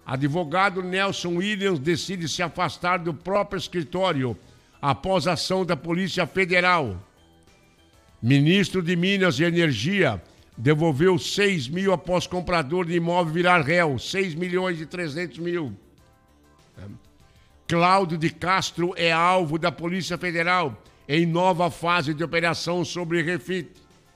Advogado Nelson Williams decide se afastar do próprio escritório após ação da Polícia Federal. Ministro de Minas e Energia devolveu 6 mil após comprador de imóvel virar réu. 6 milhões e 300 mil. Cláudio de Castro é alvo da Polícia Federal em nova fase de operação sobre refit.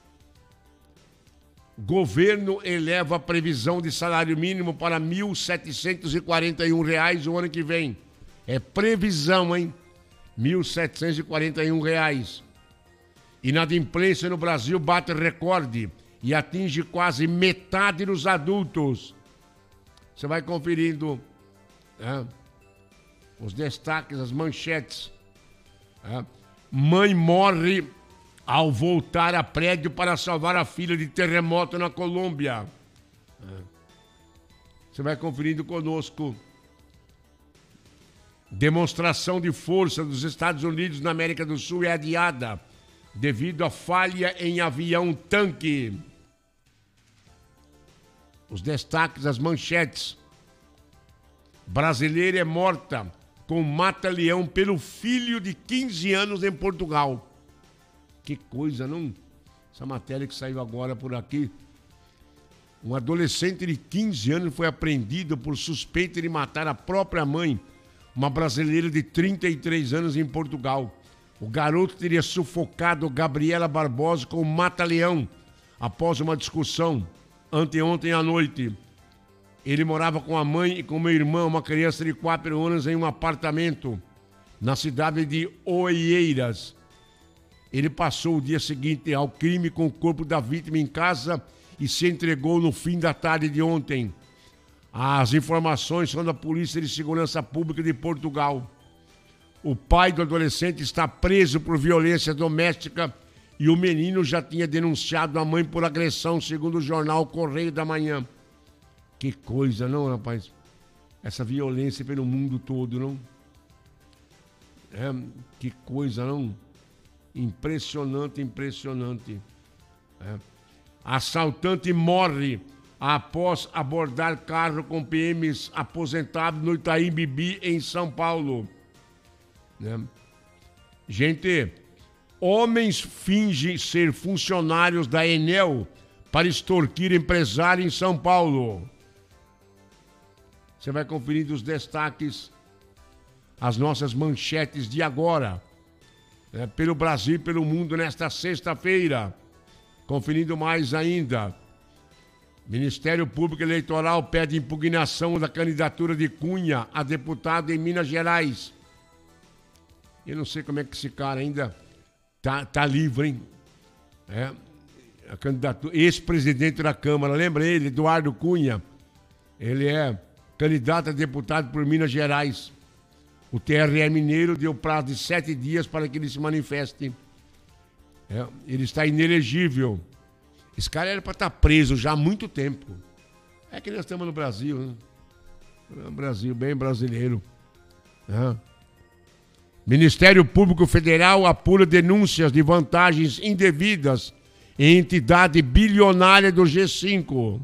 Governo eleva a previsão de salário mínimo para R$ 1.741 o ano que vem. É previsão, hein? R$ 1.741. Inadimplência no Brasil bate recorde e atinge quase metade dos adultos. Você vai conferindo os destaques, as manchetes. Mãe morre ao voltar a prédio para salvar a filha de terremoto na Colômbia. Você vai conferindo conosco. Demonstração de força dos Estados Unidos na América do Sul é adiada devido à falha em avião-tanque. Os destaques, as manchetes. Brasileira é morta com mata-leão pelo filho de 15 anos em Portugal. Que coisa, não? Essa matéria que saiu agora por aqui. Um adolescente de 15 anos foi apreendido por suspeita de matar a própria mãe, uma brasileira de 33 anos em Portugal. O garoto teria sufocado Gabriela Barbosa com mata-leão após uma discussão anteontem à noite. Ele morava com a mãe e com uma irmã, uma criança de 4 anos, em um apartamento na cidade de Oeiras. Ele passou o dia seguinte ao crime com o corpo da vítima em casa e se entregou no fim da tarde de ontem. As informações são da Polícia de Segurança Pública de Portugal. O pai do adolescente está preso por violência doméstica e o menino já tinha denunciado a mãe por agressão, segundo o jornal Correio da Manhã. Que coisa, não, rapaz? Essa violência pelo mundo todo, não? Que coisa, não? Impressionante, impressionante. Assaltante morre após abordar carro com PMs aposentados no Itaim Bibi, em São Paulo. Gente, homens fingem ser funcionários da Enel para extorquir empresário em São Paulo. Você vai conferir os destaques, as nossas manchetes de agora. Pelo Brasil e pelo mundo nesta sexta-feira. Conferindo mais ainda. Ministério Público Eleitoral pede impugnação da candidatura de Cunha a deputado em Minas Gerais. Eu não sei como é que esse cara ainda tá livre, hein? A candidatura, ex-presidente da Câmara, lembra ele, Eduardo Cunha? Ele é candidato a deputado por Minas Gerais. O TRE mineiro deu prazo de 7 dias para que ele se manifeste. Ele está inelegível. Esse cara era para estar preso já há muito tempo. É que nós estamos no Brasil, né? No Brasil, bem brasileiro. Ministério Público Federal apura denúncias de vantagens indevidas em entidade bilionária do G5.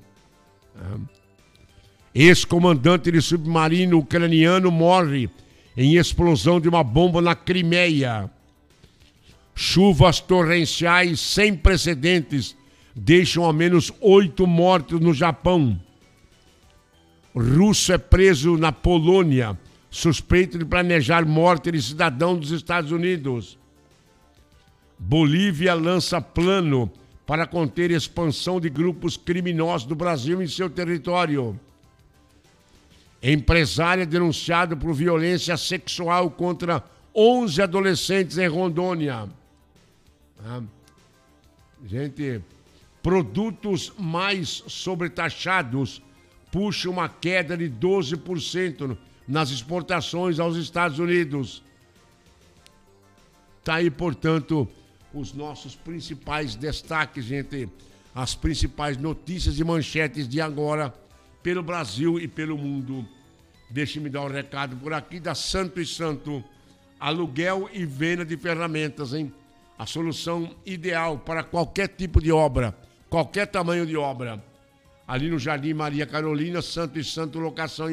Ex-comandante de submarino ucraniano morre em explosão de uma bomba na Crimeia. Chuvas torrenciais sem precedentes deixam ao menos 8 mortos no Japão. Russo é preso na Polônia, suspeito de planejar morte de cidadão dos Estados Unidos. Bolívia lança plano para conter expansão de grupos criminosos do Brasil em seu território. Empresária denunciada por violência sexual contra 11 adolescentes em Rondônia. Gente, produtos mais sobretaxados puxam uma queda de 12% nas exportações aos Estados Unidos. Está aí, portanto, os nossos principais destaques, gente. As principais notícias e manchetes de agora pelo Brasil e pelo mundo. Deixe-me dar um recado por aqui da Santo e Santo. Aluguel e venda de ferramentas, hein? A solução ideal para qualquer tipo de obra, qualquer tamanho de obra. Ali no Jardim Maria Carolina, Santo e Santo Locação